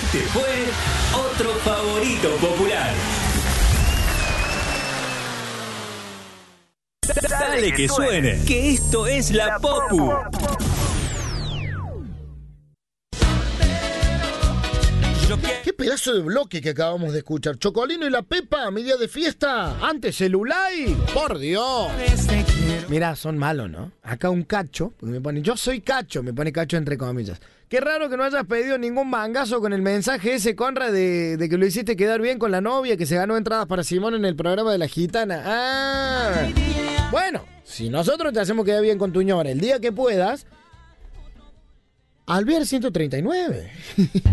Este fue otro favorito popular. Dale que suene, que esto es La Popu. Qué pedazo de bloque que acabamos de escuchar. Chocolino y la Pepa, mi día de fiesta. Antes Celulay. Por Dios. Mirá, son malos, ¿no? Acá un cacho, porque me pone, yo soy cacho, me pone cacho entre comillas. Qué raro que no hayas pedido ningún mangazo con el mensaje ese, Conrad, de que lo hiciste quedar bien con la novia, que se ganó entradas para Simón en el programa de La Gitana. Ah. Bueno, si nosotros te hacemos quedar bien con tu ñora el día que puedas, Alvear 139.